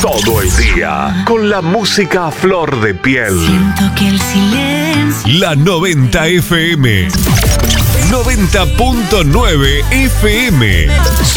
Todo el día con la música a flor de piel. Siento que el silencio. La 90 FM. 90.9 FM.